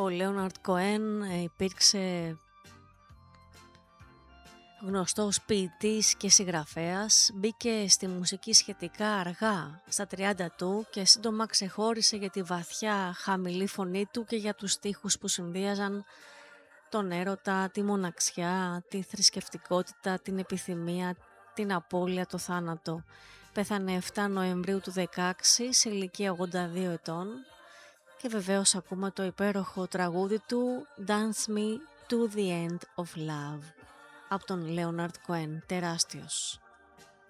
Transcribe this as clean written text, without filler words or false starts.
Ο Λέοναρντ Κοέν υπήρξε γνωστός ποιητής και συγγραφέας, μπήκε στη μουσική σχετικά αργά στα 30 του και σύντομα ξεχώρισε για τη βαθιά χαμηλή φωνή του και για τους στίχους που συνδύαζαν τον έρωτα, τη μοναξιά, τη θρησκευτικότητα, την επιθυμία, την απώλεια, το θάνατο. Πέθανε 7 Νοεμβρίου του 16 σε ηλικία 82 ετών και βεβαίως ακούμε το υπέροχο τραγούδι του Dance Me to the End of Love από τον Λέοναρντ Κοέν, τεράστιος.